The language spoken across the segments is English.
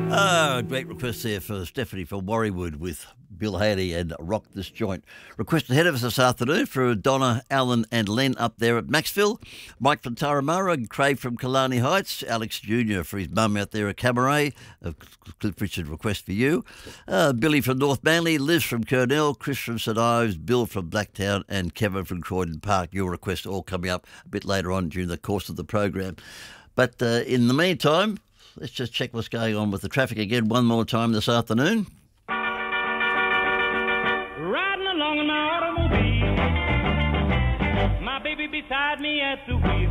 Great request there for Stephanie from Warriewood with Bill Haley and Rock This Joint. Request ahead of us this afternoon for Donna, Alan and Len up there at Maxville, Mike from Taramara, Craig from Killarney Heights, Alex Jr. for his mum out there at Camaret, a Cliff Richard request for you, Billy from North Manly, Liz from Kurnell, Chris from St Ives, Bill from Blacktown and Kevin from Croydon Park. Your requests all coming up a bit later on during the course of the program. But in the meantime, let's just check what's going on with the traffic again one more time this afternoon. Riding along in my automobile, my baby beside me at the wheel.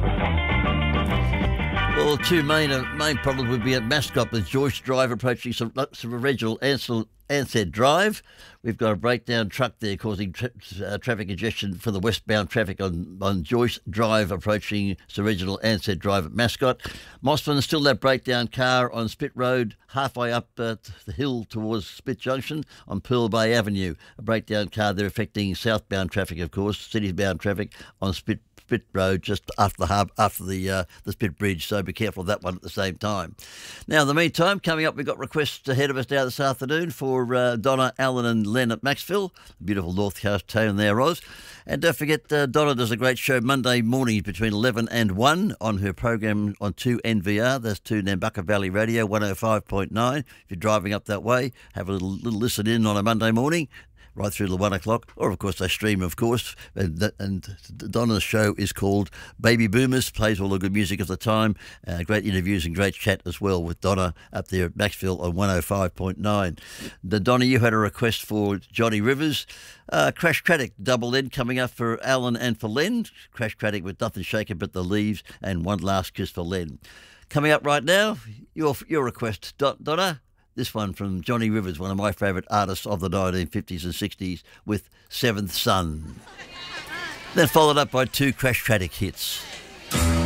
Well, two main problems would be at Mascot with Joyce Drive approaching some original Ansett Drive. We've got a breakdown truck there causing traffic congestion for the westbound traffic on Joyce Drive approaching Sir Reginald Ansett Drive at Mascot. Mossman, still that breakdown car on Spit Road, halfway up the hill towards Spit Junction on Pearl Bay Avenue. A breakdown car there affecting southbound traffic, of course, city-bound traffic on Spit Road just after the Spit Bridge, so be careful of that one at the same time. Now, in the meantime, coming up, we've got requests ahead of us now this afternoon for Donna, Alan and Len at Maxville, beautiful North Coast town there, Oz. And don't forget, Donna does a great show Monday mornings between 11 and 1 on her program on 2NVR, that's 2 Nambucca Valley Radio, 105.9. If you're driving up that way, have a little listen in on a Monday morning, right through the 1 o'clock, or of course they stream, of course. And Donna's show is called Baby Boomers, plays all the good music of the time, great interviews and great chat as well with Donna up there at Maxville on 105.9. Donna, you had a request for Johnny Rivers. Crash Craddock double end coming up for Alan and for Len. Crash Craddock with Nothing Shaken But the Leaves and One Last Kiss for Len. Coming up right now, your request, Donna. This one from Johnny Rivers, one of my favourite artists of the 1950s and 60s, with Seventh Son. Then followed up by two Crash Craddock hits.